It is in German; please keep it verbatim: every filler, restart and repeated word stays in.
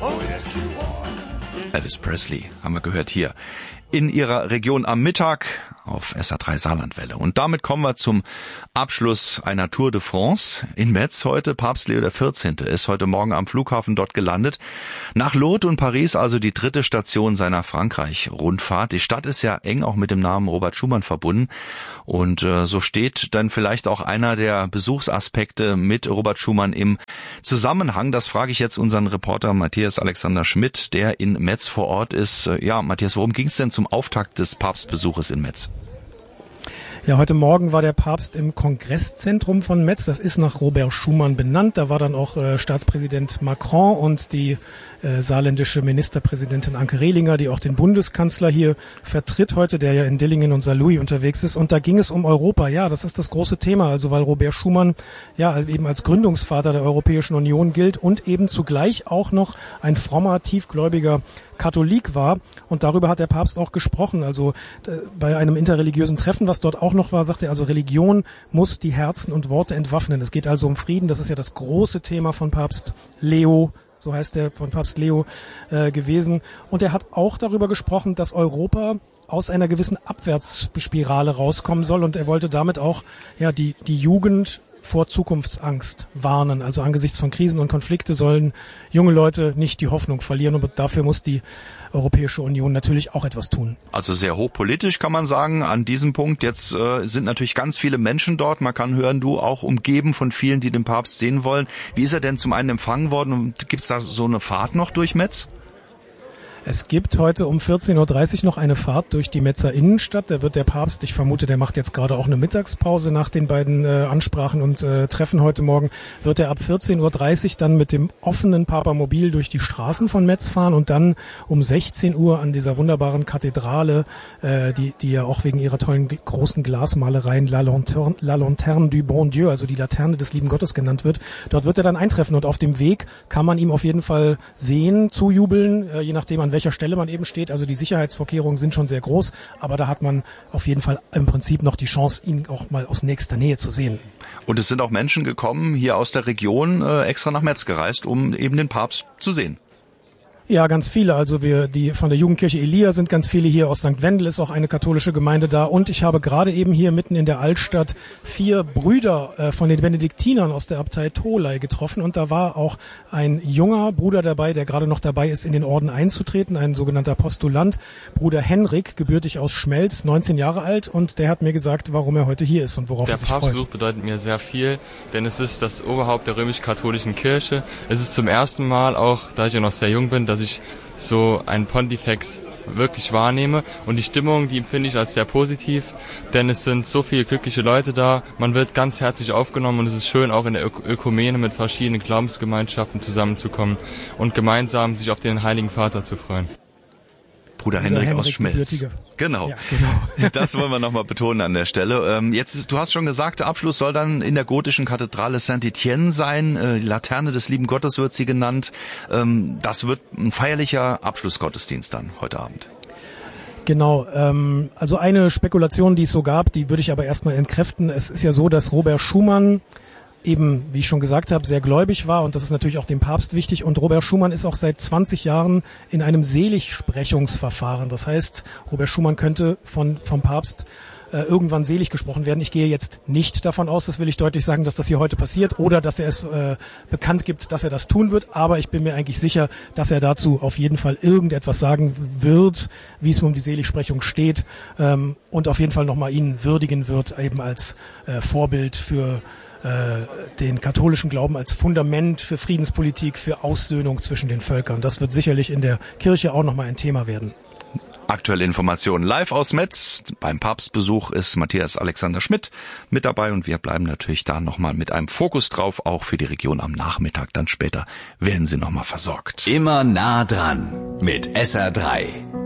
Elvis Presley haben wir gehört hier in ihrer Region am Mittag auf S A drei Saarlandwelle. Und damit kommen wir zum Abschluss einer Tour de France in Metz heute. Papst Leo der vierzehnte ist heute Morgen am Flughafen dort gelandet. Nach Lourdes und Paris also die dritte Station seiner Frankreich-Rundfahrt. Die Stadt ist ja eng auch mit dem Namen Robert Schuman verbunden. Und äh, so steht dann vielleicht auch einer der Besuchsaspekte mit Robert Schuman im Zusammenhang. Das frage ich jetzt unseren Reporter Matthias Alexander Schmidt, der in Metz vor Ort ist. Ja, Matthias, worum ging es denn zum Auftakt des Papstbesuches in Metz? Ja, heute Morgen war der Papst im Kongresszentrum von Metz. Das ist nach Robert Schuman benannt. Da war dann auch äh, Staatspräsident Macron und die äh, saarländische Ministerpräsidentin Anke Rehlinger, die auch den Bundeskanzler hier vertritt heute, der ja in Dillingen und Saarlouis unterwegs ist. Und da ging es um Europa. Ja, das ist das große Thema. Also weil Robert Schuman ja eben als Gründungsvater der Europäischen Union gilt und eben zugleich auch noch ein frommer, tiefgläubiger Katholik war, und darüber hat der Papst auch gesprochen. Also äh, bei einem interreligiösen Treffen, was dort auch noch war, sagte er, also Religion muss die Herzen und Worte entwaffnen. Es geht also um Frieden, das ist ja das große Thema von Papst Leo, so heißt er, von Papst Leo äh, gewesen. Und er hat auch darüber gesprochen, dass Europa aus einer gewissen Abwärtsspirale rauskommen soll, und er wollte damit auch ja die die Jugend vor Zukunftsangst warnen. Also angesichts von Krisen und Konflikte sollen junge Leute nicht die Hoffnung verlieren, und dafür muss die Europäische Union natürlich auch etwas tun. Also sehr hochpolitisch kann man sagen an diesem Punkt. Jetzt äh, sind natürlich ganz viele Menschen dort. Man kann hören, du auch umgeben von vielen, die den Papst sehen wollen. Wie ist er denn zum einen empfangen worden, und gibt es da so eine Fahrt noch durch Metz? Es gibt heute um vierzehn Uhr dreißig noch eine Fahrt durch die Metzer Innenstadt. Da wird der Papst, ich vermute, der macht jetzt gerade auch eine Mittagspause nach den beiden äh, Ansprachen und äh, Treffen heute Morgen, wird er ab vierzehn Uhr dreißig dann mit dem offenen Papamobil durch die Straßen von Metz fahren und dann um sechzehn Uhr an dieser wunderbaren Kathedrale, äh, die die ja auch wegen ihrer tollen großen Glasmalereien La Lanterne, La Lanterne du Bon Dieu, also die Laterne des lieben Gottes genannt wird. Dort wird er dann eintreffen, und auf dem Weg kann man ihm auf jeden Fall sehen, zujubeln, äh, je nachdem an welcher Stelle man eben steht. Also die Sicherheitsvorkehrungen sind schon sehr groß, aber da hat man auf jeden Fall im Prinzip noch die Chance, ihn auch mal aus nächster Nähe zu sehen. Und es sind auch Menschen gekommen, hier aus der Region, äh, extra nach Metz gereist, um eben den Papst zu sehen. Ja, ganz viele. Also wir, die von der Jugendkirche Elia sind ganz viele hier. Aus Sankt Wendel ist auch eine katholische Gemeinde da. Und ich habe gerade eben hier mitten in der Altstadt vier Brüder äh, von den Benediktinern aus der Abtei Tholey getroffen. Und da war auch ein junger Bruder dabei, der gerade noch dabei ist, in den Orden einzutreten, ein sogenannter Postulant, Bruder Henrik, gebürtig aus Schmelz, neunzehn Jahre alt. Und der hat mir gesagt, warum er heute hier ist und worauf er sich freut. Der Papstbesuch bedeutet mir sehr viel, denn es ist das Oberhaupt der römisch-katholischen Kirche. Es ist zum ersten Mal, auch da ich ja noch sehr jung bin, dass ich so einen Pontifex wirklich wahrnehme, und die Stimmung, die empfinde ich als sehr positiv, denn es sind so viele glückliche Leute da, man wird ganz herzlich aufgenommen, und es ist schön, auch in der Ök- Ökumene mit verschiedenen Glaubensgemeinschaften zusammenzukommen und gemeinsam sich auf den Heiligen Vater zu freuen. Bruder Henrik, Henrik aus Schmelz. Genau. Ja, genau. Das wollen wir nochmal betonen an der Stelle. Ähm, jetzt, du hast schon gesagt, der Abschluss soll dann in der gotischen Kathedrale Saint-Étienne sein. Äh, die Laterne des lieben Gottes wird sie genannt. Ähm, das wird ein feierlicher Abschlussgottesdienst dann heute Abend. Genau, ähm, also eine Spekulation, die es so gab, die würde ich aber erstmal entkräften. Es ist ja so, dass Robert Schuman eben, wie ich schon gesagt habe, sehr gläubig war, und das ist natürlich auch dem Papst wichtig, und Robert Schuman ist auch seit zwanzig Jahren in einem Seligsprechungsverfahren. Das heißt, Robert Schuman könnte von vom Papst äh, irgendwann selig gesprochen werden. Ich gehe jetzt nicht davon aus, das will ich deutlich sagen, dass das hier heute passiert oder dass er es äh, bekannt gibt, dass er das tun wird, aber ich bin mir eigentlich sicher, dass er dazu auf jeden Fall irgendetwas sagen wird, wie es um die Seligsprechung steht, ähm, und auf jeden Fall nochmal ihn würdigen wird, eben als äh, Vorbild für den katholischen Glauben als Fundament für Friedenspolitik, für Aussöhnung zwischen den Völkern. Das wird sicherlich in der Kirche auch nochmal ein Thema werden. Aktuelle Informationen live aus Metz. Beim Papstbesuch ist Matthias Alexander Schmidt mit dabei, und wir bleiben natürlich da nochmal mit einem Fokus drauf, auch für die Region am Nachmittag. Dann später werden sie nochmal versorgt. Immer nah dran mit S R drei.